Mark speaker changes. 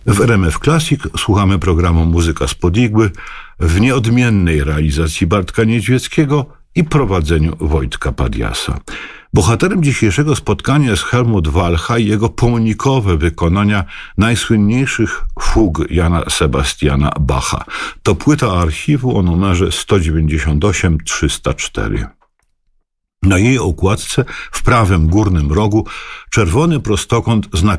Speaker 1: W RMF Classic słuchamy programu Muzyka spod igły w nieodmiennej realizacji Bartka Niedźwieckiego i prowadzeniu Wojtka Padiasa. Bohaterem dzisiejszego spotkania jest Helmut Walcha i jego pomnikowe wykonania najsłynniejszych fug Jana Sebastiana Bacha. To płyta archiwu o numerze 198-304. Na jej okładce w prawym górnym rogu czerwony prostokąt z